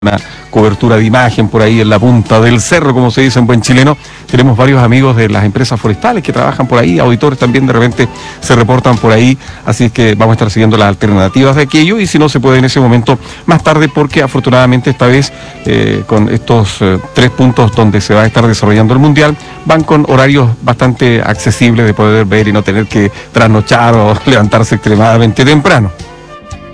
una cobertura de imagen por ahí en la punta del cerro, como se dice en buen chileno. Tenemos varios amigos de las empresas forestales que trabajan por ahí, auditores también de repente se reportan por ahí, así es que vamos a estar siguiendo las alternativas de aquello y si no se puede en ese momento más tarde, porque afortunadamente esta vez con estos 3 puntos donde se va a estar desarrollando el Mundial, van con horarios bastante accesibles de poder ver y no tener que trasnochar o levantarse extremadamente temprano.